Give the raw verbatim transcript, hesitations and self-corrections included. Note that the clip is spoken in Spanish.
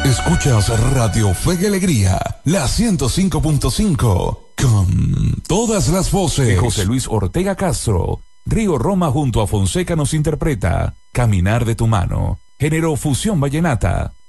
Escuchas Radio Fe y Alegría, la ciento cinco punto cinco, con todas las voces. De José Luis Ortega Castro, Río Roma junto a Fonseca nos interpreta Caminar de tu mano, género fusión vallenata.